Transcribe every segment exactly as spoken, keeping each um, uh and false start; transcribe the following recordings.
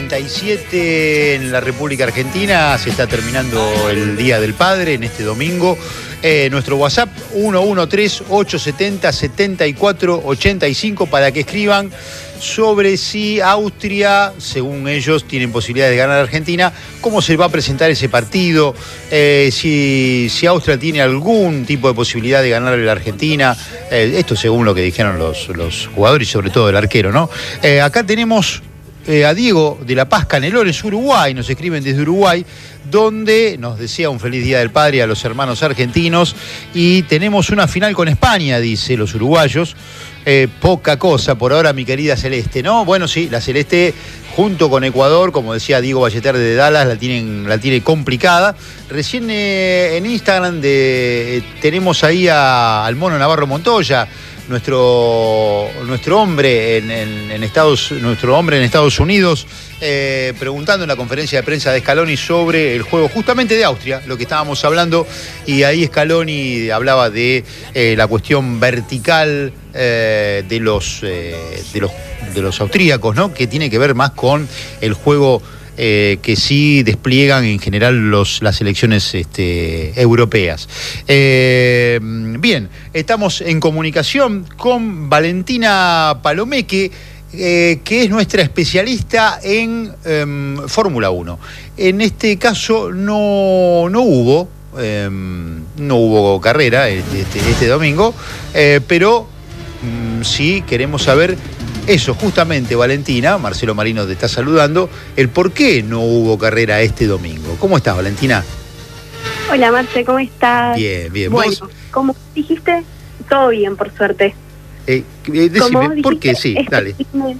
treinta y siete en la República Argentina. Se está terminando el Día del Padre en este domingo. Eh, nuestro WhatsApp uno uno tres, ocho siete cero, siete cuatro ocho cinco para que escriban sobre si Austria, según ellos, tienen posibilidad de ganar a Argentina, cómo se va a presentar ese partido, eh, si, si Austria tiene algún tipo de posibilidad de ganar a la Argentina, eh, esto según lo que dijeron los, los jugadores y sobre todo el arquero, ¿no? Eh, acá tenemos eh, a Diego de La Paz Canelones, Uruguay, nos escriben desde Uruguay, donde nos desea un feliz Día del Padre a los hermanos argentinos, y tenemos una final con España, dice los uruguayos. Eh, poca cosa por ahora, mi querida Celeste, ¿no? Bueno, sí, la Celeste junto con Ecuador, como decía Diego Balleter de Dallas, la tienen, la tiene complicada. Recién eh, en Instagram de, eh, tenemos ahí a, al Mono Navarro Montoya, nuestro, nuestro hombre en, en, en Estados, nuestro hombre en Estados Unidos, eh, preguntando en la conferencia de prensa de Scaloni sobre el juego justamente de Austria, lo que estábamos hablando, y ahí Scaloni hablaba de eh, la cuestión vertical eh, de los eh, de los de los austríacos, ¿no? Que tiene que ver más con el juego Eh, que sí despliegan en general los, las elecciones este, europeas. Eh, bien, estamos en comunicación con Valentina Palomeque, eh, que es nuestra especialista en eh, Fórmula uno. En este caso no, no hubo, eh, no hubo carrera este, este domingo, eh, pero mm, sí queremos saber eso, justamente, Valentina, Marcelo Marino te está saludando, el por qué no hubo carrera este domingo. ¿Cómo estás, Valentina? Hola, Marce, ¿cómo estás? Bien, bien. Bueno, ¿Vos? como dijiste, todo bien, por suerte. Eh, eh, decime, ¿por qué? Sí, este dale. Fin de...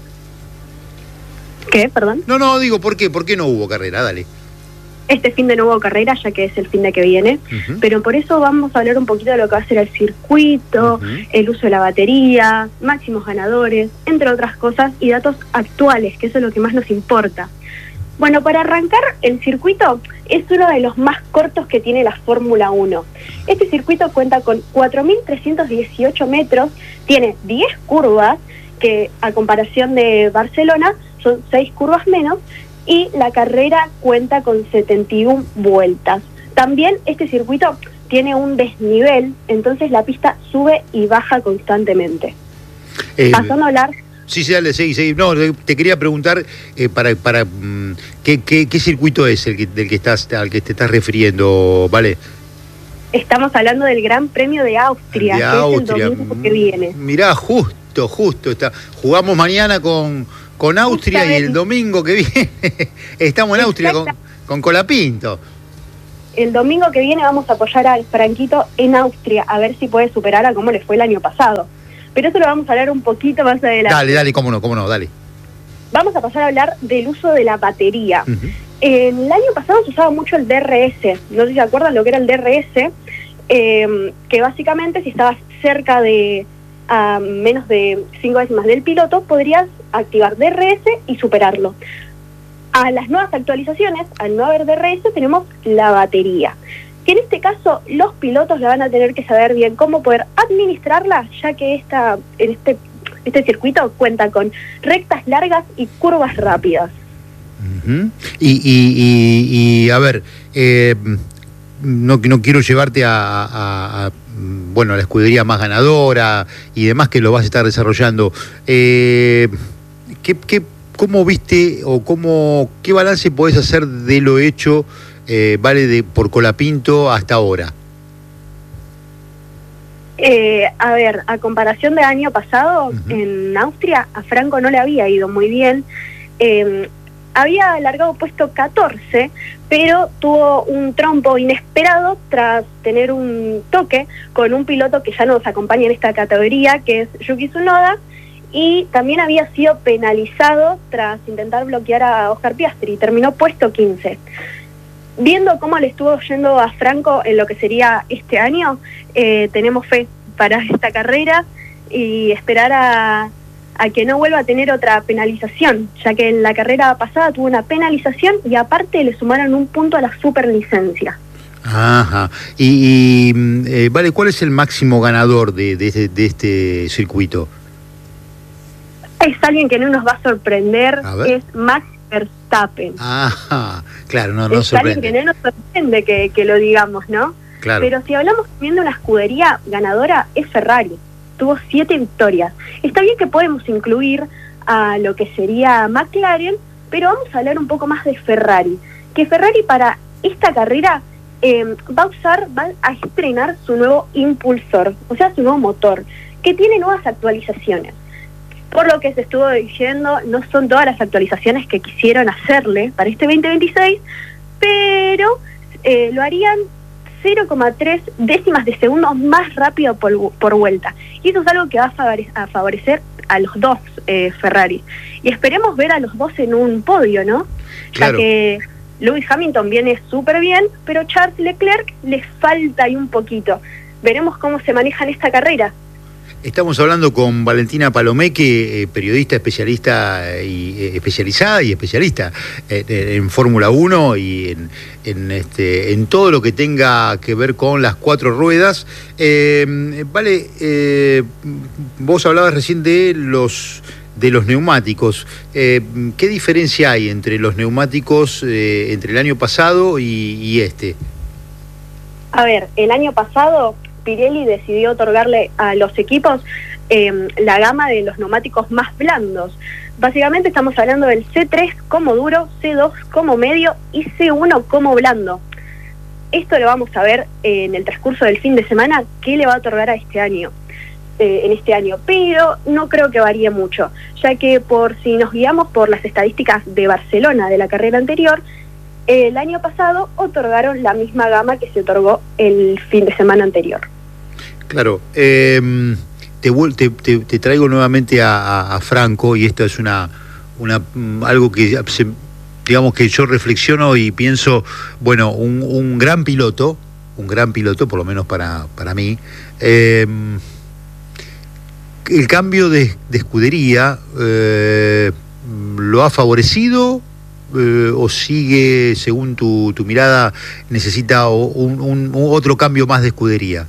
¿Qué? Perdón. No, no, digo, ¿por qué? ¿Por qué no hubo carrera? Dale. Este fin de no hubo carrera, ya que es el fin de que viene, uh-huh. Pero por eso vamos a hablar un poquito de lo que va a ser el circuito, uh-huh. El uso de la batería, máximos ganadores, entre otras cosas, y datos actuales, que eso es lo que más nos importa. Bueno, para arrancar, el circuito es uno de los más cortos que tiene la Fórmula uno. Este circuito cuenta con cuatro mil trescientos dieciocho metros, tiene diez curvas, que a comparación de Barcelona son seis curvas menos, y la carrera cuenta con setenta y una vueltas. También este circuito tiene un desnivel, entonces la pista sube y baja constantemente. Eh, Pasando a hablar... Sí, sí, dale, sí, sí. No, te quería preguntar eh, para, para um, ¿qué, qué, qué circuito es el que, del que estás, al que te estás refiriendo, ¿vale? Estamos hablando del Gran Premio de Austria, de que Austria. es el domingo que viene. Mirá, justo, justo. Está. Jugamos mañana con... con Austria y el domingo que viene estamos en Austria con, con Colapinto. El domingo que viene vamos a apoyar al Franquito en Austria, a ver si puede superar a cómo le fue el año pasado. Pero eso lo vamos a hablar un poquito más adelante. Dale, dale, cómo no, cómo no, dale. Vamos a pasar a hablar del uso de la batería. Uh-huh. En el año pasado se usaba mucho el D R S, no sé si se acuerdan lo que era el D R S, eh, que básicamente si estabas cerca de... a menos de cinco décimas del piloto, podrías activar D R S y superarlo. A las nuevas actualizaciones, al no haber D R S, tenemos la batería, que en este caso los pilotos la van a tener que saber bien cómo poder administrarla, ya que esta, en este, este circuito cuenta con rectas largas y curvas rápidas. Uh-huh. y, y, y, y, a ver, eh, no, no quiero llevarte a... a, a bueno, la escudería más ganadora y demás que lo vas a estar desarrollando. Eh, ¿qué, qué, ¿Cómo viste o cómo qué balance podés hacer de lo hecho, eh, vale, de por Colapinto hasta ahora? Eh, a ver, a comparación del año pasado, uh-huh. En Austria a Franco no le había ido muy bien. Eh, había alargado puesto catorce, pero tuvo un trompo inesperado tras tener un toque con un piloto que ya nos acompaña en esta categoría, que es Yuki Tsunoda, y también había sido penalizado tras intentar bloquear a Oscar Piastri, y terminó puesto quince. Viendo cómo le estuvo yendo a Franco en lo que sería este año, eh, tenemos fe para esta carrera y esperar a... a que no vuelva a tener otra penalización, ya que en la carrera pasada tuvo una penalización y aparte le sumaron un punto a la superlicencia. Ajá. Y, y eh, vale, ¿cuál es el máximo ganador de, de, de este circuito? Es alguien que no nos va a sorprender, a es Max Verstappen. Ah, claro, no, no es alguien sorprende. que no nos sorprende que, que lo digamos, ¿no? Claro. Pero si hablamos también de una escudería ganadora, es Ferrari. Tuvo siete victorias. Está bien que podemos incluir a lo que sería McLaren, pero vamos a hablar un poco más de Ferrari. Que Ferrari para esta carrera eh, va a usar, va a estrenar su nuevo impulsor, o sea, su nuevo motor, que tiene nuevas actualizaciones. Por lo que se estuvo diciendo, no son todas las actualizaciones que quisieron hacerle para este veinte veintiséis, pero eh, lo harían cero coma tres décimas de segundo más rápido por, por vuelta. Y eso es algo que va a, favore a favorecer a los dos eh, Ferrari. Y esperemos ver a los dos en un podio, ¿no? Claro. Ya que Lewis Hamilton viene súper bien, pero Charles Leclerc le falta ahí un poquito. Veremos cómo se maneja en esta carrera. Estamos hablando con Valentina Palomeque, eh, periodista especialista y eh, especializada y especialista eh, en Fórmula uno y en, en, este, en todo lo que tenga que ver con las cuatro ruedas. Eh, vale, eh, vos hablabas recién de los de los neumáticos. Eh, ¿Qué diferencia hay entre los neumáticos eh, entre el año pasado y, y este? A ver, el año pasado Pirelli decidió otorgarle a los equipos eh, la gama de los neumáticos más blandos. Básicamente estamos hablando del C tres como duro, C dos como medio y C uno como blando. Esto lo vamos a ver eh, en el transcurso del fin de semana, qué le va a otorgar a este año, eh, en este año, pero no creo que varíe mucho, ya que por si nos guiamos por las estadísticas de Barcelona de la carrera anterior, el año pasado otorgaron la misma gama que se otorgó el fin de semana anterior. Claro, eh, te, te, te, te traigo nuevamente a, a, a Franco, y esto es una, una algo que se, digamos que yo reflexiono y pienso, bueno, un, un gran piloto, un gran piloto, por lo menos para, para mí, eh, el cambio de, de escudería eh, lo ha favorecido. Eh, o sigue, según tu, tu mirada, necesita un, un, un otro cambio más de escudería?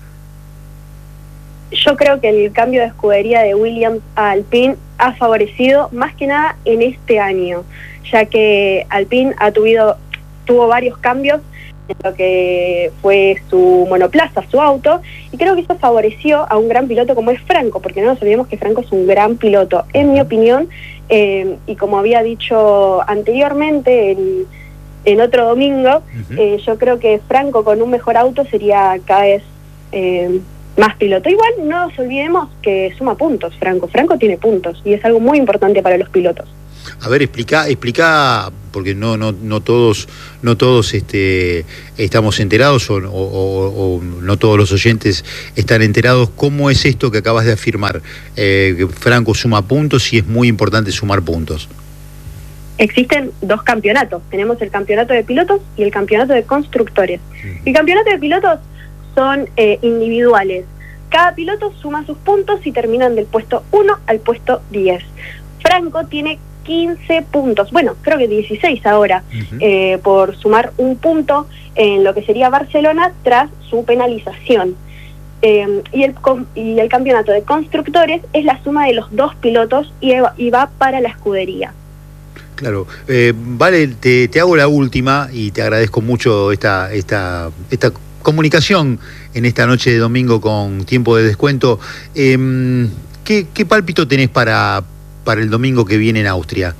Yo creo que el cambio de escudería de Williams a Alpine ha favorecido más que nada en este año, ya que Alpine ha tuvido, tuvo varios cambios en lo que fue su monoplaza, su auto, y creo que eso favoreció a un gran piloto como es Franco, porque no nos olvidemos que Franco es un gran piloto, en mi opinión. Eh, y como había dicho anteriormente, el, el otro domingo, uh-huh. eh, yo creo que Franco con un mejor auto sería cada vez eh, más piloto. Igual no nos olvidemos que suma puntos Franco. Franco tiene puntos y es algo muy importante para los pilotos. A ver, explica, explica, porque no, no, no todos, no todos este, estamos enterados o, o, o, o no todos los oyentes están enterados. ¿Cómo es esto que acabas de afirmar? Eh, que Franco suma puntos y es muy importante sumar puntos. Existen dos campeonatos. Tenemos el campeonato de pilotos y el campeonato de constructores. Uh-huh. El campeonato de pilotos son eh, individuales. Cada piloto suma sus puntos y terminan del puesto uno al puesto diez. Franco tiene quince puntos, bueno, creo que dieciséis ahora, uh-huh. eh, por sumar un punto en lo que sería Barcelona tras su penalización. Eh, y, el, y el campeonato de constructores es la suma de los dos pilotos y, y va para la escudería. Claro, eh, vale, te, te hago la última y te agradezco mucho esta, esta, esta comunicación en esta noche de domingo con tiempo de descuento. Eh, ¿qué, qué pálpito tenés para... para el domingo que viene en Austria?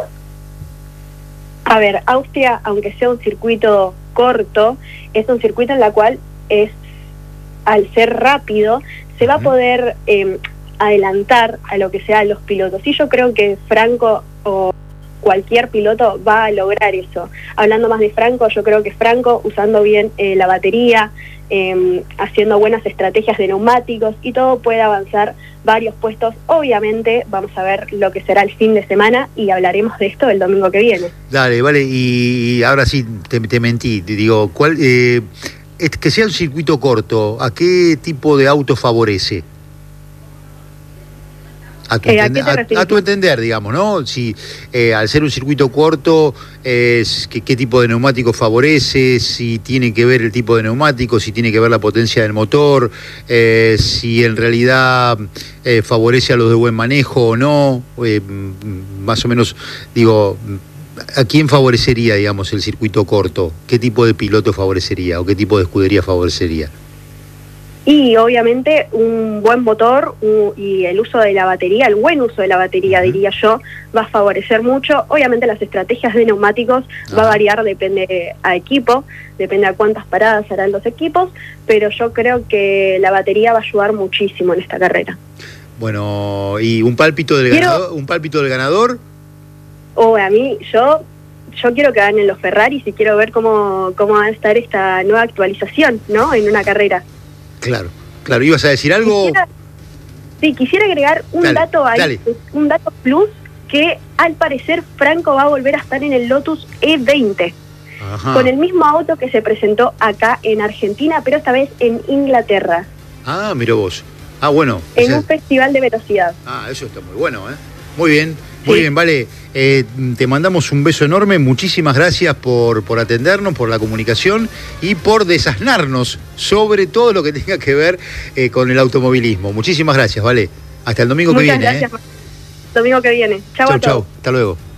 A ver, Austria, aunque sea un circuito corto, es un circuito en la cual es, al ser rápido, se va a poder eh, adelantar a lo que sean los pilotos. Y yo creo que Franco o cualquier piloto va a lograr eso. Hablando más de Franco, yo creo que Franco, usando bien eh, la batería, eh, haciendo buenas estrategias de neumáticos y todo, puede avanzar varios puestos. Obviamente vamos a ver lo que será el fin de semana y hablaremos de esto el domingo que viene. Dale, vale, y, y ahora sí te, te mentí, te digo, ¿cuál, eh, es que sea un circuito corto, ¿a qué tipo de auto favorece? A tu, eh, entender, ¿a, a, a tu entender, digamos, ¿no? Si eh, al ser un circuito corto, eh, ¿qué, qué tipo de neumático favorece? Si tiene que ver el tipo de neumático, si tiene que ver la potencia del motor, eh, si en realidad eh, favorece a los de buen manejo o no, eh, más o menos, digo, ¿A quién favorecería, digamos, el circuito corto? ¿Qué tipo de piloto favorecería o qué tipo de escudería favorecería? Y obviamente un buen motor uh, y el uso de la batería, el buen uso de la batería, uh-huh. diría yo, va a favorecer mucho. Obviamente las estrategias de neumáticos uh-huh. va a variar, depende a equipo, depende a cuántas paradas harán los equipos, pero yo creo que la batería va a ayudar muchísimo en esta carrera. Bueno, ¿y un pálpito del Quiero... ganador? ¿Un pálpito del ganador? O oh, a mí, yo... Yo quiero que ganen los Ferraris y quiero ver cómo, cómo va a estar esta nueva actualización, ¿no? En una carrera. Claro, claro. ¿Ibas a decir algo? Quisiera, sí, quisiera agregar un dale, dato ahí, dale. un dato plus, que al parecer Franco va a volver a estar en el Lotus E veinte. Ajá. Con el mismo auto que se presentó acá en Argentina, pero esta vez en Inglaterra. Ah, mira vos. Ah, bueno. En o sea... un festival de velocidad. Ah, eso está muy bueno, ¿eh? Muy bien. Muy sí. bien, Vale, eh, te mandamos un beso enorme, muchísimas gracias por, por atendernos, por la comunicación y por desasnarnos sobre todo lo que tenga que ver eh, con el automovilismo. Muchísimas gracias, Vale. Hasta el domingo Muchas que viene. Gracias. ¿eh? Domingo que viene. Chau, chau, chau. Hasta luego.